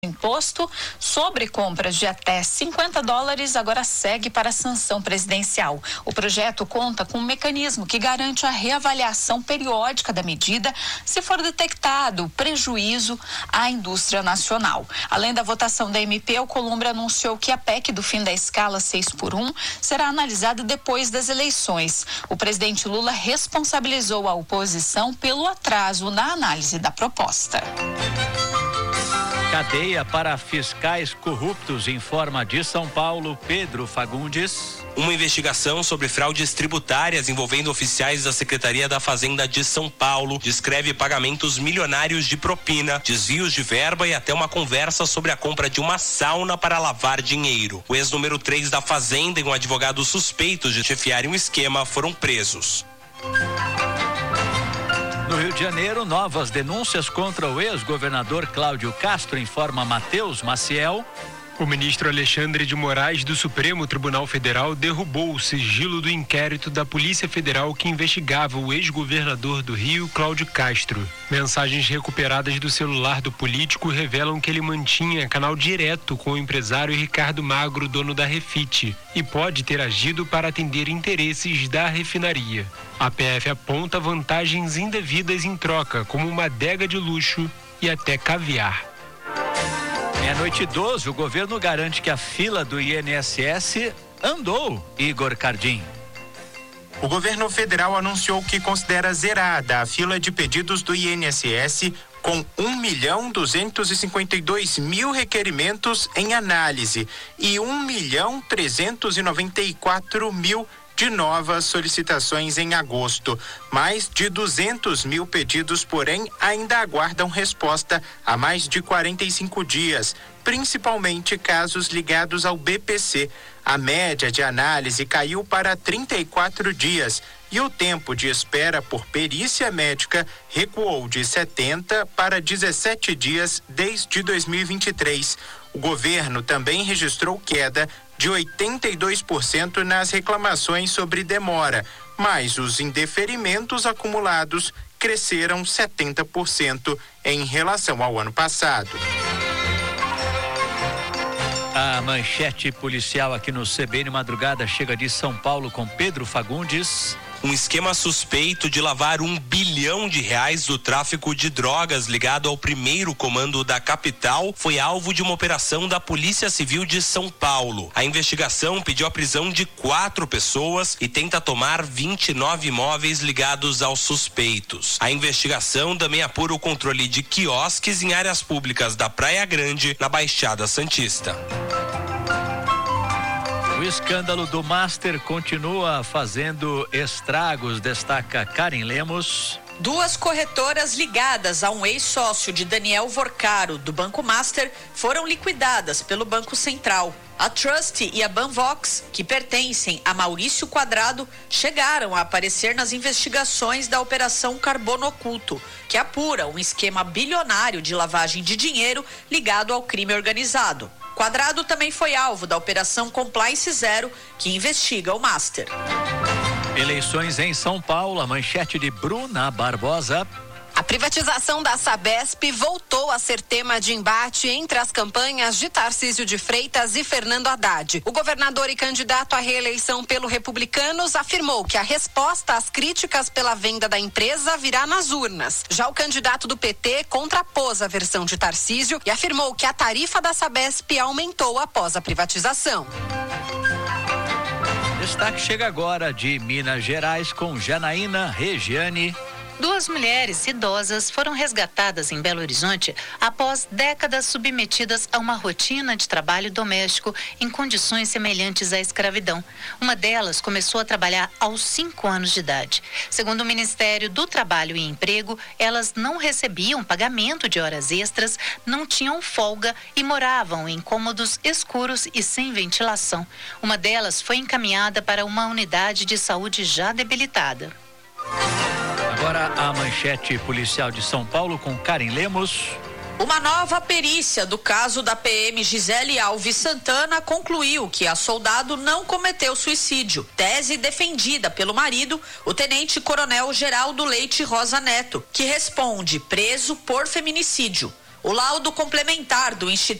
Imposto sobre compras de até $50 agora segue para a sanção presidencial. O projeto conta com um mecanismo que garante a reavaliação periódica da medida se for detectado prejuízo à indústria nacional. Além da votação da MP, o Columbre anunciou que a PEC do fim da escala 6x1 será analisada depois das eleições. O presidente Lula responsabilizou a oposição pelo atraso na análise da proposta. Cadeia para fiscais corruptos, informa de São Paulo, Pedro Fagundes. Uma investigação sobre fraudes tributárias envolvendo oficiais da Secretaria da Fazenda de São Paulo descreve pagamentos milionários de propina, desvios de verba e até uma conversa sobre a compra de uma sauna para lavar dinheiro. O ex-número 3 da Fazenda e um advogado suspeitos de chefiarem um esquema foram presos. No Rio de Janeiro, novas denúncias contra o ex-governador Cláudio Castro, informa Matheus Maciel. O ministro Alexandre de Moraes do Supremo Tribunal Federal derrubou o sigilo do inquérito da Polícia Federal que investigava o ex-governador do Rio, Cláudio Castro. Mensagens recuperadas do celular do político revelam que ele mantinha canal direto com o empresário Ricardo Magro, dono da Refit, e pode ter agido para atender interesses da refinaria. A PF aponta vantagens indevidas em troca, como uma adega de luxo e até caviar. Meia-noite 12, o governo garante que a fila do INSS andou, Igor Cardim. O governo federal anunciou que considera zerada a fila de pedidos do INSS com 1.252.000 requerimentos em análise e 1.394.000 de novas solicitações em agosto. Mais de 200.000 pedidos, porém, ainda aguardam resposta há mais de 45 dias, principalmente casos ligados ao BPC. A média de análise caiu para 34 dias e o tempo de espera por perícia médica recuou de 70 para 17 dias desde 2023. O governo também registrou queda de 82% nas reclamações sobre demora, mas os indeferimentos acumulados cresceram 70% em relação ao ano passado. A manchete policial aqui no CBN Madrugada chega de São Paulo com Pedro Fagundes. Um esquema suspeito de lavar R$1 bilhão do tráfico de drogas ligado ao primeiro comando da capital foi alvo de uma operação da Polícia Civil de São Paulo. A investigação pediu a prisão de 4 pessoas e tenta tomar 29 imóveis ligados aos suspeitos. A investigação também apura o controle de quiosques em áreas públicas da Praia Grande, na Baixada Santista. O escândalo do Master continua fazendo estragos, destaca Karen Lemos. 2 corretoras ligadas a um ex-sócio de Daniel Vorcaro, do Banco Master, foram liquidadas pelo Banco Central. A Trust e a Banvox, que pertencem a Maurício Quadrado, chegaram a aparecer nas investigações da Operação Carbono Oculto, que apura um esquema bilionário de lavagem de dinheiro ligado ao crime organizado. Quadrado também foi alvo da Operação Compliance Zero, que investiga o Master. Eleições em São Paulo, a manchete de Bruna Barbosa. A privatização da Sabesp voltou a ser tema de embate entre as campanhas de Tarcísio de Freitas e Fernando Haddad. O governador e candidato à reeleição pelo Republicanos afirmou que a resposta às críticas pela venda da empresa virá nas urnas. Já o candidato do PT contrapôs a versão de Tarcísio e afirmou que a tarifa da Sabesp aumentou após a privatização. Destaque chega agora de Minas Gerais com Janaína Regiane. 2 mulheres idosas foram resgatadas em Belo Horizonte após décadas submetidas a uma rotina de trabalho doméstico em condições semelhantes à escravidão. Uma delas começou a trabalhar aos 5 anos de idade. Segundo o Ministério do Trabalho e Emprego, elas não recebiam pagamento de horas extras, não tinham folga e moravam em cômodos escuros e sem ventilação. Uma delas foi encaminhada para uma unidade de saúde já debilitada. Agora a manchete policial de São Paulo com Karen Lemos. Uma nova perícia do caso da PM Gisele Alves Santana concluiu que a soldado não cometeu suicídio. Tese defendida pelo marido, o tenente-coronel Geraldo Leite Rosa Neto, que responde preso por feminicídio. O laudo complementar do Instituto